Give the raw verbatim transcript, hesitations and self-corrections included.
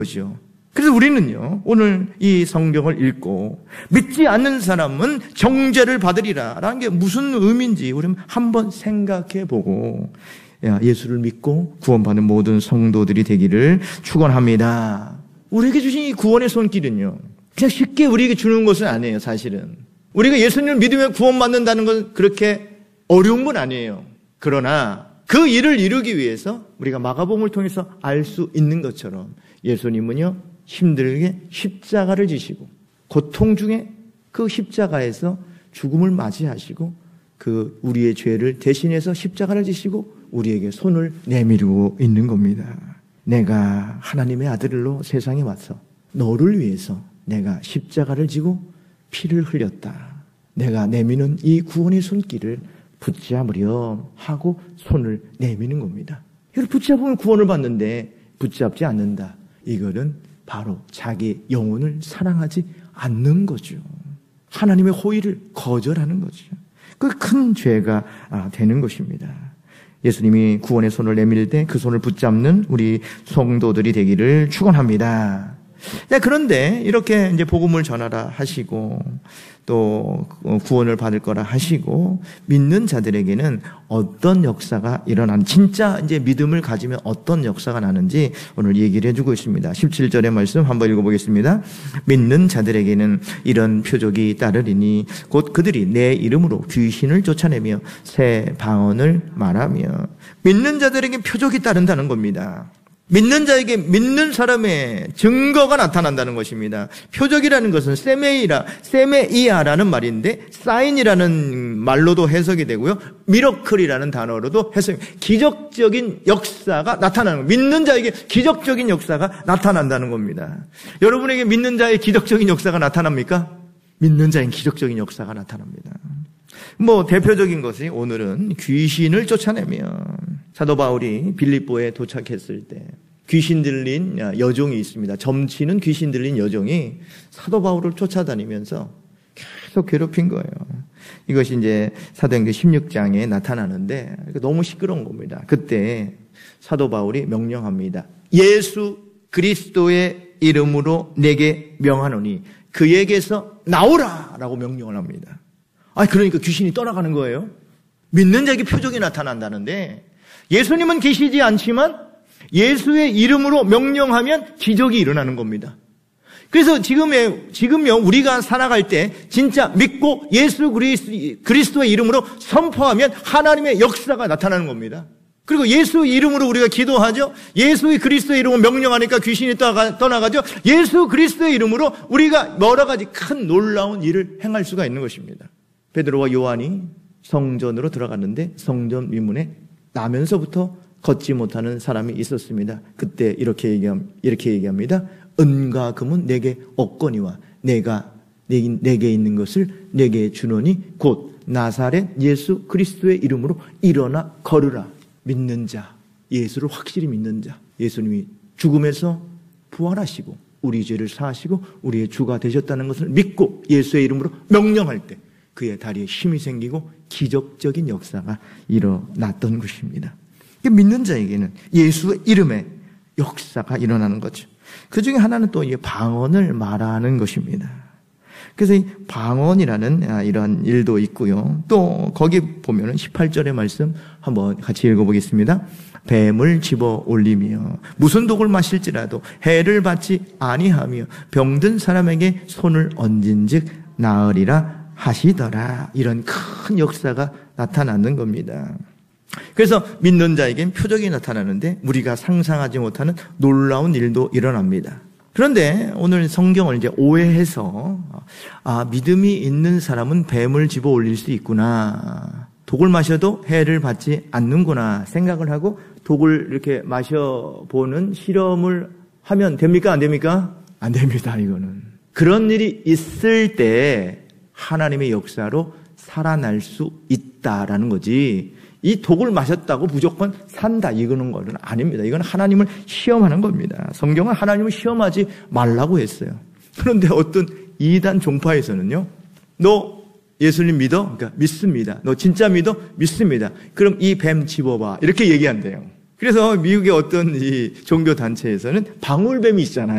거죠. 그래서 우리는요, 오늘 이 성경을 읽고 믿지 않는 사람은 정죄를 받으리라 라는 게 무슨 의미인지 우리는 한번 생각해 보고 예수를 믿고 구원받는 모든 성도들이 되기를 축원합니다. 우리에게 주신 이 구원의 손길은요, 그냥 쉽게 우리에게 주는 것은 아니에요. 사실은 우리가 예수님을 믿으면 구원받는다는 건 그렇게 어려운 건 아니에요. 그러나 그 일을 이루기 위해서 우리가 마가복음을 통해서 알 수 있는 것처럼 예수님은요, 힘들게 십자가를 지시고 고통 중에 그 십자가에서 죽음을 맞이하시고 그 우리의 죄를 대신해서 십자가를 지시고 우리에게 손을 내밀고 있는 겁니다. 내가 하나님의 아들로 세상에 와서 너를 위해서 내가 십자가를 지고 피를 흘렸다. 내가 내미는 이 구원의 손길을 붙잡으려 하고 손을 내미는 겁니다. 이걸 붙잡으면 구원을 받는데 붙잡지 않는다. 이거는 바로 자기 영혼을 사랑하지 않는 거죠. 하나님의 호의를 거절하는 거죠. 그 큰 죄가 되는 것입니다. 예수님이 구원의 손을 내밀 때 그 손을 붙잡는 우리 성도들이 되기를 축원합니다. 그런데 이렇게 이제 복음을 전하라 하시고 또 구원을 받을 거라 하시고 믿는 자들에게는 어떤 역사가 일어난, 진짜 이제 믿음을 가지면 어떤 역사가 나는지 오늘 얘기를 해주고 있습니다. 십칠 절의 말씀 한번 읽어보겠습니다. 믿는 자들에게는 이런 표적이 따르리니 곧 그들이 내 이름으로 귀신을 쫓아내며 새 방언을 말하며. 믿는 자들에게 표적이 따른다는 겁니다. 믿는 자에게 믿는 사람의 증거가 나타난다는 것입니다. 표적이라는 것은 세메이라, 세메이아라는 말인데 사인이라는 말로도 해석이 되고요. 미러클이라는 단어로도 해석이, 기적적인 역사가 나타나는, 믿는 자에게 기적적인 역사가 나타난다는 겁니다. 여러분에게 믿는 자의 기적적인 역사가 나타납니까? 믿는 자의 기적적인 역사가 나타납니다. 뭐 대표적인 것이 오늘은 귀신을 쫓아내며, 사도 바울이 빌립보에 도착했을 때 귀신 들린 여종이 있습니다. 점치는 귀신 들린 여종이 사도 바울을 쫓아다니면서 계속 괴롭힌 거예요. 이것이 이제 사도행전 십육 장에 나타나는데 너무 시끄러운 겁니다. 그때 사도 바울이 명령합니다. 예수 그리스도의 이름으로 내게 명하노니 그에게서 나오라 라고 명령을 합니다. 아, 그러니까 귀신이 떠나가는 거예요. 믿는 자에게 표적이 나타난다는데 예수님은 계시지 않지만 예수의 이름으로 명령하면 기적이 일어나는 겁니다. 그래서 지금의, 지금요, 우리가 살아갈 때 진짜 믿고 예수 그리스도의 이름으로 선포하면 하나님의 역사가 나타나는 겁니다. 그리고 예수 이름으로 우리가 기도하죠. 예수의 그리스도의 이름으로 명령하니까 귀신이 떠나가죠. 예수 그리스도의 이름으로 우리가 여러 가지 큰 놀라운 일을 행할 수가 있는 것입니다. 베드로와 요한이 성전으로 들어갔는데 성전 미문에 나면서부터 걷지 못하는 사람이 있었습니다. 그때 이렇게 얘기함, 이렇게 얘기합니다. 은과 금은 내게 없거니와 내가 내게 있는 것을 내게 주노니 곧 나사렛 예수 그리스도의 이름으로 일어나 걸으라. 믿는 자, 예수를 확실히 믿는 자, 예수님이 죽음에서 부활하시고 우리 죄를 사하시고 우리의 주가 되셨다는 것을 믿고 예수의 이름으로 명령할 때 그의 다리에 힘이 생기고 기적적인 역사가 일어났던 것입니다. 믿는 자에게는 예수의 이름에 역사가 일어나는 거죠. 그 중에 하나는 또 방언을 말하는 것입니다. 그래서 이 방언이라는 이런 일도 있고요. 또 거기 보면은 십팔 절의 말씀 한번 같이 읽어보겠습니다. 뱀을 집어 올리며 무슨 독을 마실지라도 해를 받지 아니하며 병든 사람에게 손을 얹은즉 나으리라 하시더라. 이런 큰 역사가 나타나는 겁니다. 그래서 믿는 자에겐 표적이 나타나는데 우리가 상상하지 못하는 놀라운 일도 일어납니다. 그런데 오늘 성경을 이제 오해해서 아, 믿음이 있는 사람은 뱀을 집어 올릴 수 있구나, 독을 마셔도 해를 받지 않는구나 생각을 하고 독을 이렇게 마셔보는 실험을 하면 됩니까? 안 됩니까? 안 됩니다. 이거는 그런 일이 있을 때 하나님의 역사로 살아날 수 있다라는 거지, 이 독을 마셨다고 무조건 산다 이거는 거는 아닙니다. 이건 하나님을 시험하는 겁니다. 성경은 하나님을 시험하지 말라고 했어요. 그런데 어떤 이단 종파에서는요, 너 예수님 믿어? 그러니까 믿습니다. 너 진짜 믿어? 믿습니다. 그럼 이 뱀 집어봐 이렇게 얘기한대요. 그래서 미국의 어떤 이 종교 단체에서는 방울뱀이 있잖아요.